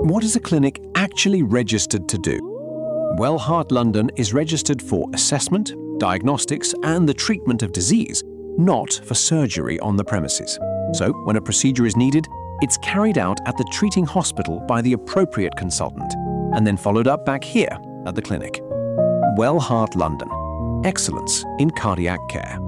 What is a clinic actually registered to do? Well, Heart London is registered for assessment, diagnostics, and the treatment of disease, not for surgery on the premises. So, when a procedure is needed, it's carried out at the treating hospital by the appropriate consultant, and then followed up back here at the clinic. Well, Heart London. Excellence in cardiac care.